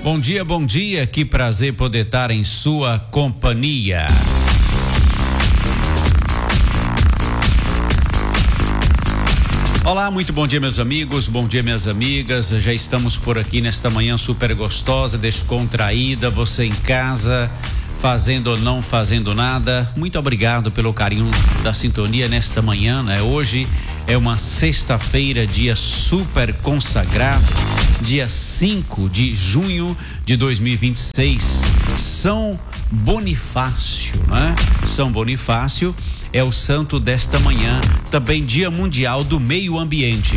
Bom dia, que prazer poder estar em sua companhia. Olá, muito bom dia, meus amigos, bom dia, minhas amigas. Já estamos por aqui nesta manhã super gostosa, descontraída, você em casa, fazendo ou não fazendo nada. Muito obrigado pelo carinho da sintonia nesta manhã, né? Hoje é uma sexta-feira, dia super consagrado, dia 5 de junho de 2026. São Bonifácio, né? São Bonifácio é o santo desta manhã, também Dia Mundial do Meio Ambiente.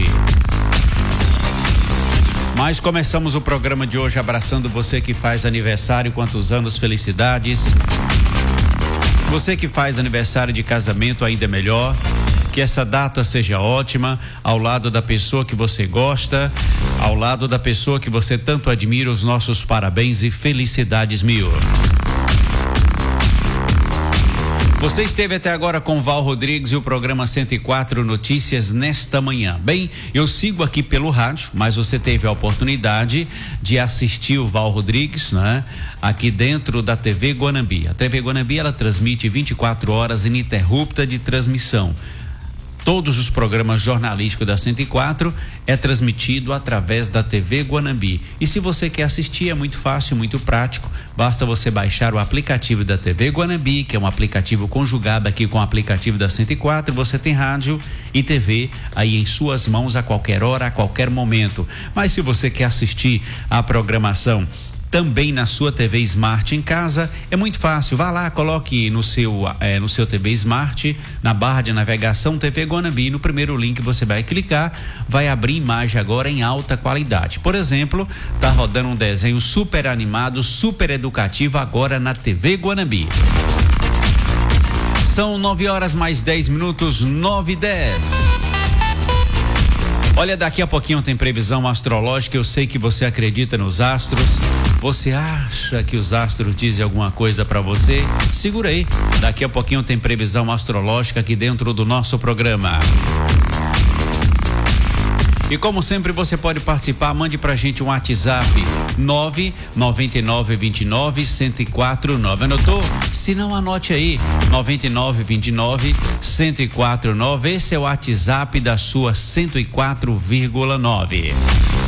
Mas começamos o programa de hoje abraçando você que faz aniversário, quantos anos, felicidades. Você que faz aniversário de casamento, ainda é melhor. Que essa data seja ótima, ao lado da pessoa que você gosta, ao lado da pessoa que você tanto admira. Os nossos parabéns e felicidades mil. Você esteve até agora com Val Rodrigues e o programa 104 Notícias nesta manhã. Bem, eu sigo aqui pelo rádio, mas você teve a oportunidade de assistir o Val Rodrigues, né? Aqui dentro da TV Guanambi. A TV Guanambi, ela transmite 24 horas ininterrupta de transmissão. Todos os programas jornalísticos da 104 é transmitido através da TV Guanambi. E se você quer assistir, é muito fácil, muito prático. Basta você baixar o aplicativo da TV Guanambi, que é um aplicativo conjugado aqui com o aplicativo da 104. Você tem rádio e TV aí em suas mãos a qualquer hora, a qualquer momento. Mas se você quer assistir a programação também na sua TV Smart em casa, é muito fácil. Vá lá, coloque no seu TV Smart, na barra de navegação TV Guanambi. No primeiro link você vai clicar, vai abrir imagem agora em alta qualidade. Por exemplo, tá rodando um desenho super animado, super educativo agora na TV Guanambi. São 9 horas mais 10 minutos, 9:10. Olha, daqui a pouquinho tem previsão astrológica. Eu sei que você acredita nos astros. Você acha que os astros dizem alguma coisa para você? Segura aí. Daqui a pouquinho tem previsão astrológica aqui dentro do nosso programa. E como sempre, você pode participar, mande pra gente um WhatsApp 99929-1049. Anotou? Se não, anote aí 9929-1049. Esse é o WhatsApp da sua 104,9.